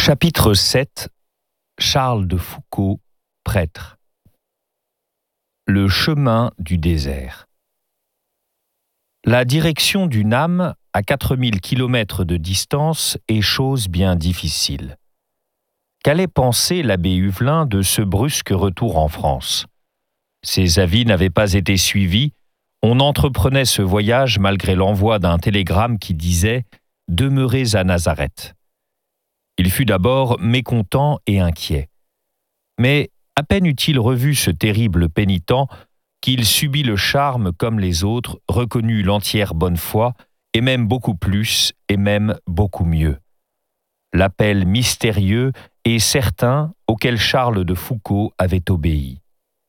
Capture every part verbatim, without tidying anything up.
Chapitre sept. Charles de Foucauld, prêtre. Le chemin du désert. La direction du Nam, à quatre mille kilomètres de distance, est chose bien difficile. Qu'allait penser l'abbé Huvelin de ce brusque retour en France? Ses avis n'avaient pas été suivis, on entreprenait ce voyage malgré l'envoi d'un télégramme qui disait « Demeurez à Nazareth ». Il fut d'abord mécontent et inquiet. Mais à peine eut-il revu ce terrible pénitent qu'il subit le charme comme les autres, reconnut l'entière bonne foi, et même beaucoup plus, et même beaucoup mieux. L'appel mystérieux et certain auquel Charles de Foucauld avait obéi.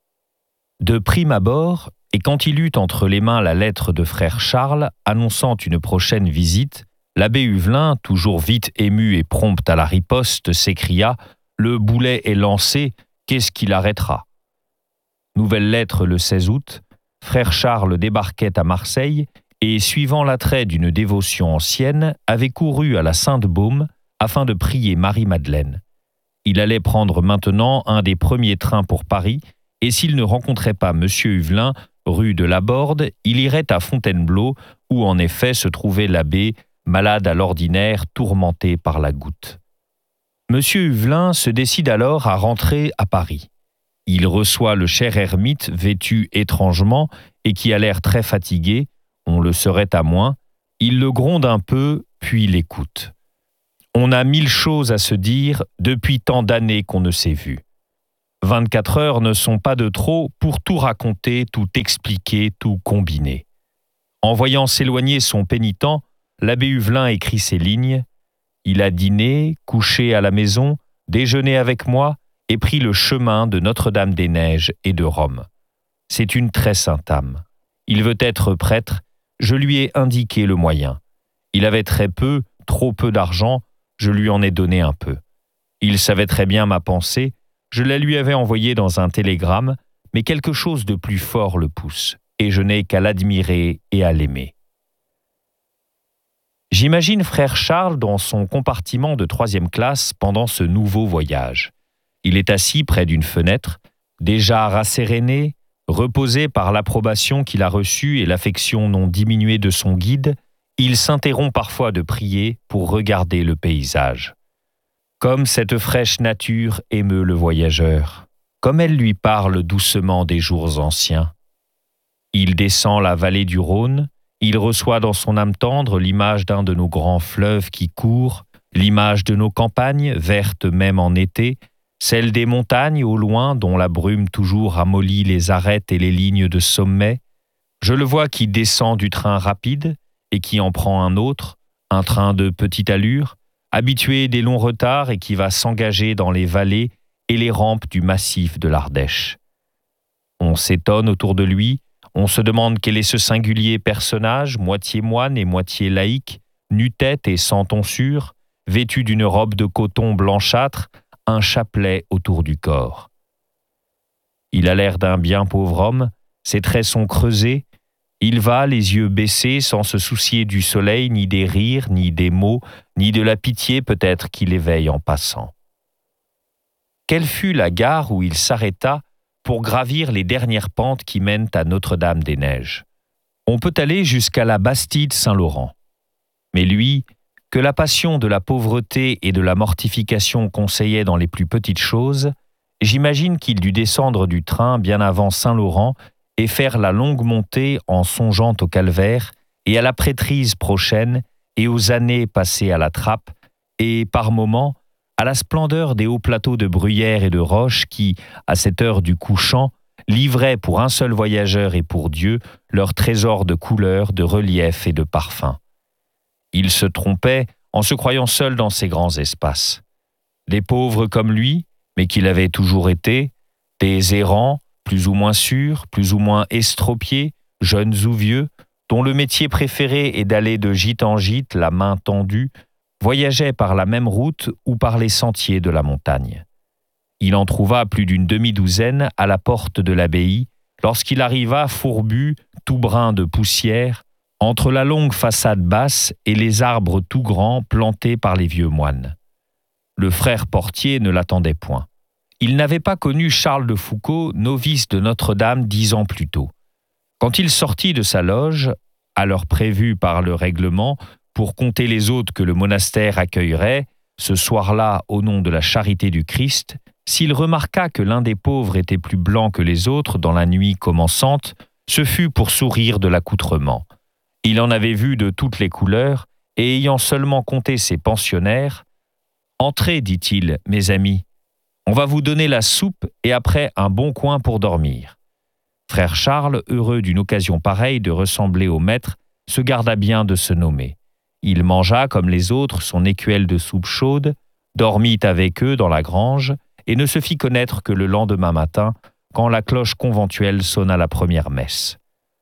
De prime abord, et quand il eut entre les mains la lettre de frère Charles annonçant une prochaine visite, l'abbé Huvelin, toujours vite ému et prompt à la riposte, s'écria « Le boulet est lancé, qu'est-ce qui l'arrêtera ?» Nouvelle lettre le seize août, frère Charles débarquait à Marseille et, suivant l'attrait d'une dévotion ancienne, avait couru à la Sainte-Baume afin de prier Marie-Madeleine. Il allait prendre maintenant un des premiers trains pour Paris et s'il ne rencontrait pas M. Huvelin, rue de la Borde, il irait à Fontainebleau où en effet se trouvait l'abbé, malade à l'ordinaire, tourmenté par la goutte. Monsieur Huvelin se décide alors à rentrer à Paris. Il reçoit le cher ermite vêtu étrangement et qui a l'air très fatigué, on le serait à moins, il le gronde un peu, puis l'écoute. On a mille choses à se dire depuis tant d'années qu'on ne s'est vu. Vingt-quatre heures ne sont pas de trop pour tout raconter, tout expliquer, tout combiner. En voyant s'éloigner son pénitent, l'abbé Huvelin écrit ces lignes « Il a dîné, couché à la maison, déjeuné avec moi et pris le chemin de Notre-Dame-des-Neiges et de Rome. C'est une très sainte âme. Il veut être prêtre, je lui ai indiqué le moyen. Il avait très peu, trop peu d'argent, je lui en ai donné un peu. Il savait très bien ma pensée, je la lui avais envoyée dans un télégramme, mais quelque chose de plus fort le pousse, et je n'ai qu'à l'admirer et à l'aimer. » J'imagine frère Charles dans son compartiment de troisième classe pendant ce nouveau voyage. Il est assis près d'une fenêtre, déjà rasséréné, reposé par l'approbation qu'il a reçue et l'affection non diminuée de son guide, il s'interrompt parfois de prier pour regarder le paysage. Comme cette fraîche nature émeut le voyageur, comme elle lui parle doucement des jours anciens. Il descend la vallée du Rhône, il reçoit dans son âme tendre l'image d'un de nos grands fleuves qui courent, l'image de nos campagnes, vertes même en été, celle des montagnes au loin dont la brume toujours ramollit les arêtes et les lignes de sommet. Je le vois qui descend du train rapide et qui en prend un autre, un train de petite allure, habitué des longs retards et qui va s'engager dans les vallées et les rampes du massif de l'Ardèche. On s'étonne autour de lui, on se demande quel est ce singulier personnage, moitié moine et moitié laïque, nu-tête et sans tonsure, vêtu d'une robe de coton blanchâtre, un chapelet autour du corps. Il a l'air d'un bien pauvre homme, ses traits sont creusés, il va, les yeux baissés, sans se soucier du soleil, ni des rires, ni des mots, ni de la pitié peut-être qu'il éveille en passant. Quelle fut la gare où il s'arrêta pour gravir les dernières pentes qui mènent à Notre-Dame-des-Neiges? On peut aller jusqu'à la Bastide Saint-Laurent. Mais lui, que la passion de la pauvreté et de la mortification conseillait dans les plus petites choses, j'imagine qu'il dut descendre du train bien avant Saint-Laurent et faire la longue montée en songeant au calvaire et à la prêtrise prochaine et aux années passées à la trappe et, par moments, à la splendeur des hauts plateaux de bruyères et de roches qui, à cette heure du couchant, livraient pour un seul voyageur et pour Dieu leur trésor de couleurs, de reliefs et de parfums. Il se trompait en se croyant seul dans ces grands espaces. Des pauvres comme lui, mais qu'il avait toujours été, des errants, plus ou moins sûrs, plus ou moins estropiés, jeunes ou vieux, dont le métier préféré est d'aller de gîte en gîte, la main tendue, voyageaient par la même route ou par les sentiers de la montagne. Il en trouva plus d'une demi-douzaine à la porte de l'abbaye, lorsqu'il arriva fourbu, tout brun de poussière, entre la longue façade basse et les arbres tout grands plantés par les vieux moines. Le frère portier ne l'attendait point. Il n'avait pas connu Charles de Foucauld, novice de Notre-Dame dix ans plus tôt. Quand il sortit de sa loge, à l'heure prévue par le règlement, pour compter les hôtes que le monastère accueillerait, ce soir-là au nom de la charité du Christ, s'il remarqua que l'un des pauvres était plus blanc que les autres dans la nuit commençante, ce fut pour sourire de l'accoutrement. Il en avait vu de toutes les couleurs, et ayant seulement compté ses pensionnaires, « Entrez, dit-il, mes amis, on va vous donner la soupe et après un bon coin pour dormir. » Frère Charles, heureux d'une occasion pareille de ressembler au maître, se garda bien de se nommer. Il mangea, comme les autres, son écuelle de soupe chaude, dormit avec eux dans la grange et ne se fit connaître que le lendemain matin, quand la cloche conventuelle sonna la première messe.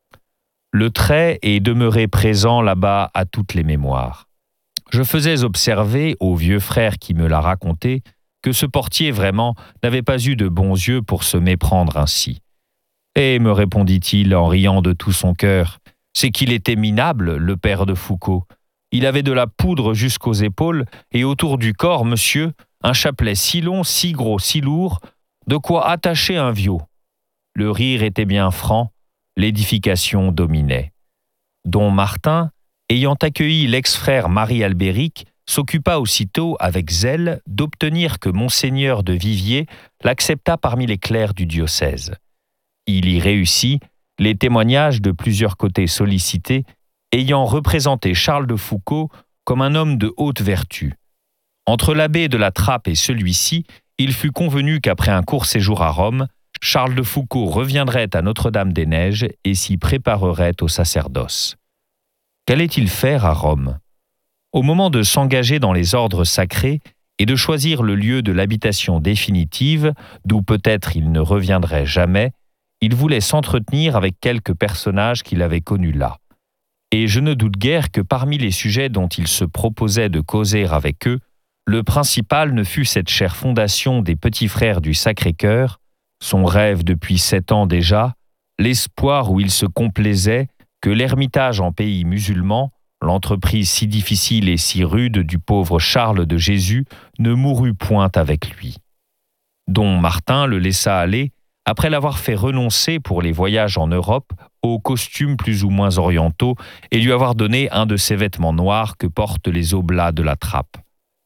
Le trait est demeuré présent là-bas à toutes les mémoires. Je faisais observer au vieux frère qui me l'a raconté que ce portier vraiment n'avait pas eu de bons yeux pour se méprendre ainsi. « Eh, me répondit-il en riant de tout son cœur, c'est qu'il était minable, le père de Foucauld. Il avait de la poudre jusqu'aux épaules et autour du corps, monsieur, un chapelet si long, si gros, si lourd, de quoi attacher un viot. Le rire était bien franc, l'édification dominait. Don Martin, ayant accueilli l'ex-frère Marie-Albéric, s'occupa aussitôt avec zèle d'obtenir que monseigneur de Viviers l'acceptât parmi les clercs du diocèse. Il y réussit, les témoignages de plusieurs côtés sollicités ayant représenté Charles de Foucauld comme un homme de haute vertu. Entre l'abbé de la Trappe et celui-ci, il fut convenu qu'après un court séjour à Rome, Charles de Foucauld reviendrait à Notre-Dame-des-Neiges et s'y préparerait au sacerdoce. Qu'allait-il faire à Rome? Au moment de s'engager dans les ordres sacrés et de choisir le lieu de l'habitation définitive, d'où peut-être il ne reviendrait jamais, il voulait s'entretenir avec quelques personnages qu'il avait connus là. Et je ne doute guère que parmi les sujets dont il se proposait de causer avec eux, le principal ne fût cette chère fondation des petits frères du Sacré-Cœur, son rêve depuis sept ans déjà, l'espoir où il se complaisait que l'ermitage en pays musulman, l'entreprise si difficile et si rude du pauvre Charles de Jésus, ne mourût point avec lui. Don Martin le laissa aller, après l'avoir fait renoncer pour les voyages en Europe aux costumes plus ou moins orientaux et lui avoir donné un de ces vêtements noirs que portent les oblats de la Trappe.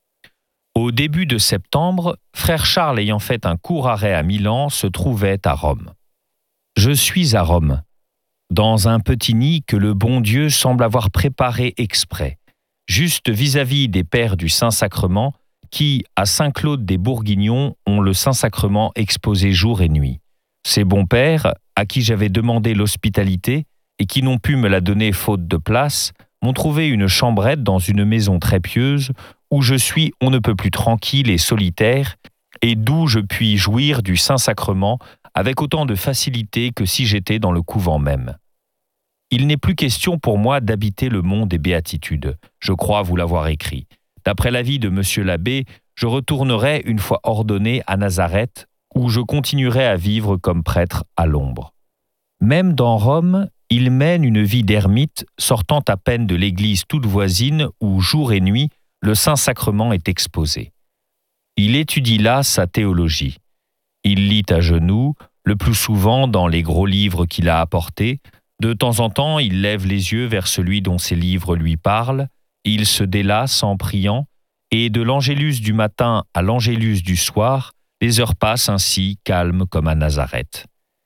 Au début de septembre, frère Charles ayant fait un court arrêt à Milan se trouvait à Rome. Je suis à Rome, dans un petit nid que le bon Dieu semble avoir préparé exprès, juste vis-à-vis des pères du Saint-Sacrement qui, à Saint-Claude des Bourguignons, ont le Saint-Sacrement exposé jour et nuit. Ces bons pères, à qui j'avais demandé l'hospitalité et qui n'ont pu me la donner faute de place, m'ont trouvé une chambrette dans une maison très pieuse où je suis on ne peut plus tranquille et solitaire et d'où je puis jouir du Saint-Sacrement avec autant de facilité que si j'étais dans le couvent même. Il n'est plus question pour moi d'habiter le mont des Béatitudes, je crois vous l'avoir écrit. D'après l'avis de monsieur l'abbé, je retournerai une fois ordonné à Nazareth, où je continuerai à vivre comme prêtre à l'ombre. Même dans Rome, il mène une vie d'ermite, sortant à peine de l'église toute voisine où, jour et nuit, le Saint-Sacrement est exposé. Il étudie là sa théologie. Il lit à genoux, le plus souvent dans les gros livres qu'il a apportés. De temps en temps, il lève les yeux vers celui dont ces livres lui parlent. Il se délasse en priant, et de l'angélus du matin à l'angélus du soir, les heures passent ainsi, calmes comme à Nazareth.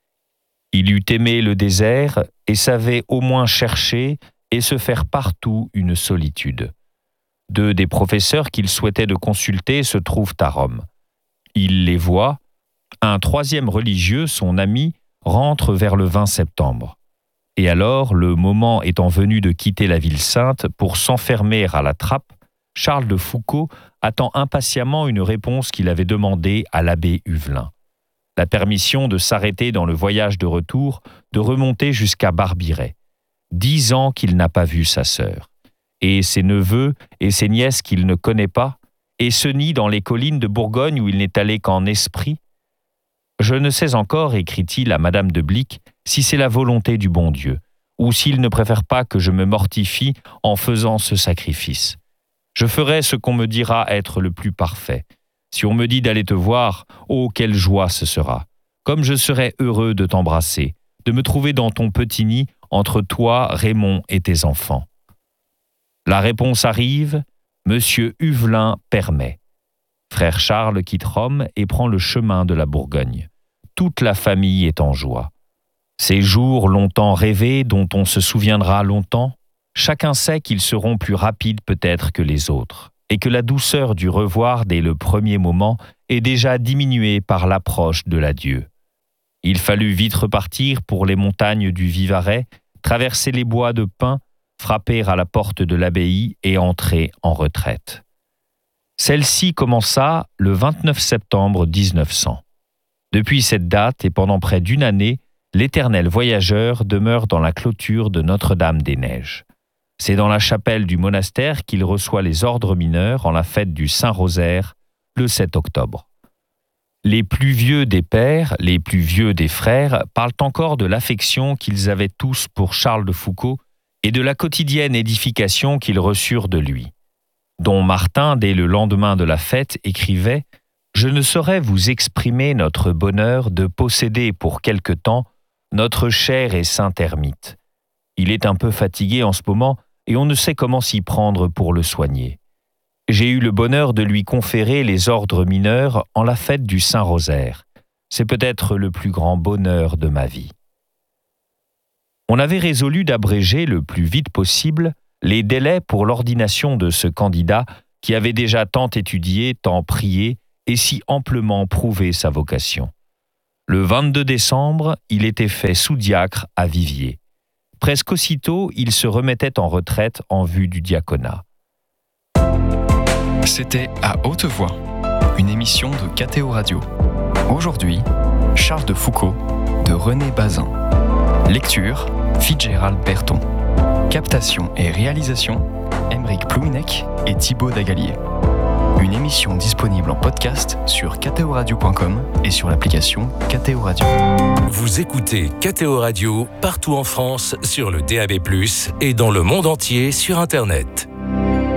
Il eût aimé le désert et savait au moins chercher et se faire partout une solitude. Deux des professeurs qu'il souhaitait de consulter se trouvent à Rome. Il les voit. Un troisième religieux, son ami, rentre vers le vingt septembre. Et alors, le moment étant venu de quitter la ville sainte pour s'enfermer à la Trappe, Charles de Foucauld attend impatiemment une réponse qu'il avait demandée à l'abbé Huvelin. La permission de s'arrêter dans le voyage de retour, de remonter jusqu'à Barbiret. Dix ans qu'il n'a pas vu sa sœur. Et ses neveux et ses nièces qu'il ne connaît pas, et ce nid dans les collines de Bourgogne où il n'est allé qu'en esprit. Je ne sais encore, écrit-il à Madame de Blic, si c'est la volonté du bon Dieu, ou s'il ne préfère pas que je me mortifie en faisant ce sacrifice. Je ferai ce qu'on me dira être le plus parfait. Si on me dit d'aller te voir, oh, quelle joie ce sera. Comme je serai heureux de t'embrasser, de me trouver dans ton petit nid entre toi, Raymond et tes enfants. La réponse arrive, Monsieur Huvelin permet. Frère Charles quitte Rome et prend le chemin de la Bourgogne. Toute la famille est en joie. Ces jours longtemps rêvés, dont on se souviendra longtemps, chacun sait qu'ils seront plus rapides peut-être que les autres, et que la douceur du revoir dès le premier moment est déjà diminuée par l'approche de l'adieu. Il fallut vite repartir pour les montagnes du Vivarais, traverser les bois de pins, frapper à la porte de l'abbaye et entrer en retraite. Celle-ci commença le vingt-neuf septembre mille neuf cents. Depuis cette date et pendant près d'une année, l'Éternel voyageur demeure dans la clôture de Notre-Dame-des-Neiges. C'est dans la chapelle du monastère qu'il reçoit les ordres mineurs en la fête du Saint-Rosaire, le sept octobre. Les plus vieux des pères, les plus vieux des frères parlent encore de l'affection qu'ils avaient tous pour Charles de Foucauld et de la quotidienne édification qu'ils reçurent de lui. Dont Martin, dès le lendemain de la fête, écrivait « Je ne saurais vous exprimer notre bonheur de posséder pour quelque temps notre cher et saint ermite. Il est un peu fatigué en ce moment et on ne sait comment s'y prendre pour le soigner. J'ai eu le bonheur de lui conférer les ordres mineurs en la fête du Saint-Rosaire. C'est peut-être le plus grand bonheur de ma vie. » On avait résolu d'abréger le plus vite possible les délais pour l'ordination de ce candidat qui avait déjà tant étudié, tant prié et si amplement prouvé sa vocation. Le vingt-deux décembre, il était fait sous-diacre à Viviers. Presque aussitôt, il se remettait en retraite en vue du diaconat. C'était À Haute Voix, une émission de K T O Radio. Aujourd'hui, Charles de Foucauld de René Bazin. Lecture, Fitzgerald Berton. Captation et réalisation, Aymeric Plouinec et Thibaut Dagalier. Une émission disponible en podcast sur k t o radio point com et sur l'application K T O Radio. Vous écoutez K T O Radio partout en France sur le D A B plus, et dans le monde entier sur Internet.